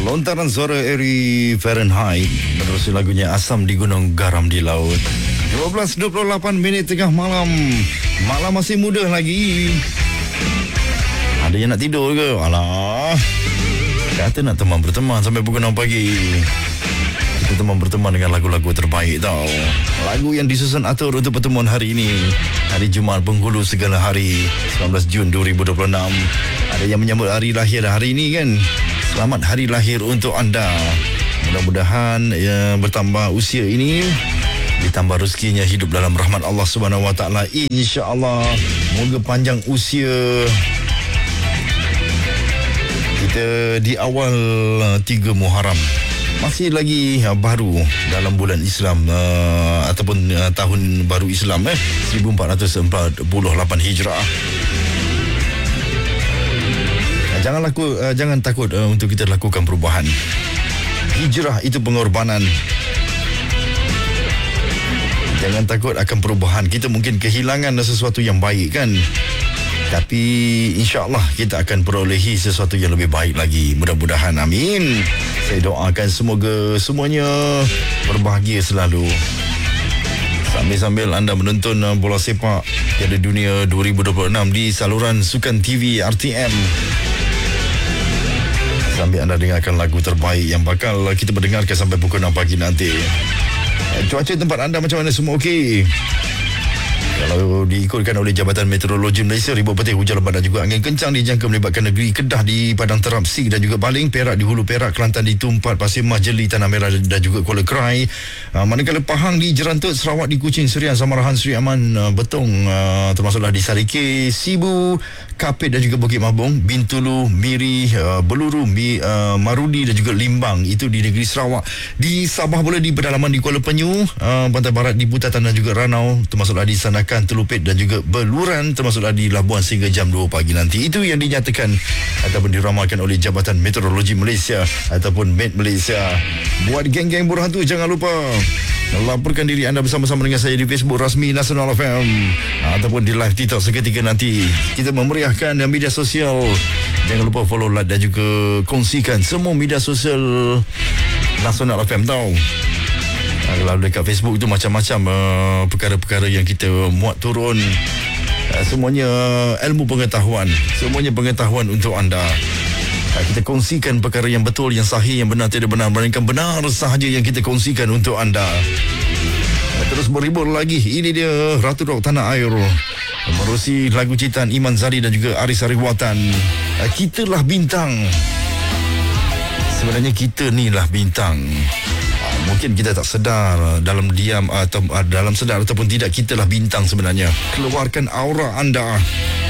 Lontaran suara Eri Fahrenheit menerusi lagunya Asam di Gunung Garam di Laut. 12.28 minit tengah malam. Malam masih muda lagi. Ada yang nak tidur ke? Alah, kata nak teman berteman sampai pukul 6 pagi. Kita teman berteman dengan lagu-lagu terbaik tau. Lagu yang disusun atur untuk pertemuan hari ini, hari Jumaat penghulu segala hari, 19 Jun 2026. Ada yang menyambut hari lahir hari ini kan. Selamat hari lahir untuk anda. Mudah-mudahan bertambah usia ini, ditambah rezekinya, hidup dalam rahmat Allah Subhanahu Wa Taala, insya-Allah. Moga panjang usia. Kita di awal 3 Muharram, masih lagi baru dalam bulan Islam ataupun tahun baru Islam 1448 Hijrah. Jangan takut untuk kita lakukan perubahan. Hijrah itu pengorbanan. Jangan takut akan perubahan. Kita mungkin kehilangan sesuatu yang baik kan, tapi insya-Allah kita akan perolehi sesuatu yang lebih baik lagi. Mudah-mudahan, amin. Saya doakan semoga semuanya berbahagia selalu. Sambil-sambil anda menonton bola sepak Piala Dunia 2026 di saluran Sukan TV RTM, sambil anda dengarkan lagu terbaik yang bakal kita mendengarkan sampai pukul 6 pagi nanti. Cuaca tempat anda macam mana, semua okey? Kalau diikutkan oleh Jabatan Meteorologi Malaysia, ribut petir, hujan lebat dan juga angin kencang dijangka melibatkan negeri Kedah di Padang Terap, Sig dan juga Baling, Perak di Hulu Perak, Kelantan di Tumpat, Pasir Mas, Jeli, Tanah Merah dan juga Kuala Krai. Manakala Pahang di Jerantut, Sarawak di Kuching, Serian, Samarahan, Seri Aman, Betong, termasuklah di Sarike, Sibu, Kapit dan juga Bukit Mabung, Bintulu, Miri, Beluru, Marudi dan juga Limbang, itu di negeri Sarawak. Di Sabah pula di pedalaman di Kuala Penyu, Pantai Barat di Butatan dan juga Ranau, termasuklah di Sanakan, Telupit dan juga Beluran, termasuklah di Labuan sehingga jam 2 pagi nanti. Itu yang dinyatakan ataupun diramalkan oleh Jabatan Meteorologi Malaysia ataupun Met Malaysia. Buat geng-geng buruh hantu, jangan lupa laporkan diri anda bersama-sama dengan saya di Facebook rasmi Nasional FM ataupun di live TikTok seketika nanti. Kita memeriahkan media sosial. Jangan lupa follow, like dan juga kongsikan semua media sosial Nasional FM tau. Kalau dekat Facebook itu macam-macam perkara-perkara yang kita muat turun. Semuanya ilmu pengetahuan, semuanya pengetahuan untuk anda. Kita kongsikan perkara yang betul, yang sahih, yang benar, tidak benar, melainkan benar sahaja yang kita kongsikan untuk anda. Terus berhibur lagi. Ini dia Ratu Rock Tanah Air menerusi lagu ciptaan Iman Zari dan juga Aris Ariwatan. Kitalah bintang. Sebenarnya kita ni lah bintang. Mungkin kita tak sedar, dalam diam atau dalam sedar ataupun tidak, kitalah bintang sebenarnya. Keluarkan aura anda.